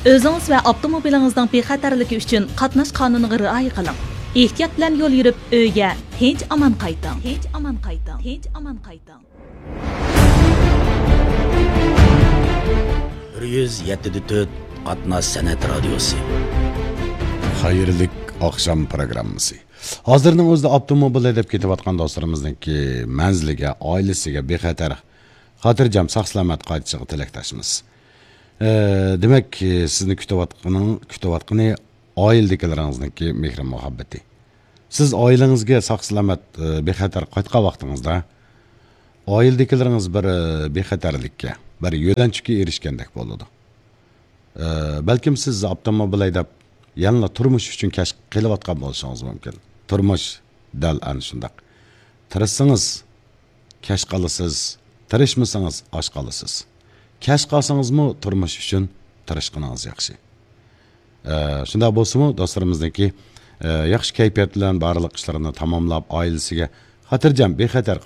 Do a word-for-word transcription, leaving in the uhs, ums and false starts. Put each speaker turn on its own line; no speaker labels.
O'zingiz va avtomobilingizning bexatarligi uchun qatnash qonuniga rioya qiling. Ehtiyot bilan yo'l yurib, uyga tinch aman qayting. Tinch aman qayting. Tinch aman qayting.
bir yuz yetti nuqta to'rt Qatnash san'at radiosi.
Xayrlik oqshom programmasi. Hozirning o'zida avtomobil haydab ketayotgan do'stlarimizningki manziliga, oilasiga bexatar, xotirjam, sog'-salomat qaytishiga tilakdoshmiz. E, demak, sizni kutayotgan, kutayotgani oiladagilaringizningki mehr muhabbati. Siz oilangizga sog'-salomat, bexatar qaytgan vaqtingizda oiladagilaringiz bir bexatarlikka, bir yo'lanchukka erishgandek bo'ladi. E, balkim siz avtomobil haydab yanla turmush uchun kashf qilayotgan bo'lishingiz mumkin. Turmush dal ana shunday. Tirishsangiz kashf qilasiz, tirishmasangiz osh qilasiz. Kashf qilsangizmi turmush uchun tirishqiningiz yaxshi. E, shunday bo'lsa-mu do'stlarimizniki e, yaxshi kayfiyat bilan barliq ishlarini tamomlab oilasiga xotirjam, bexatar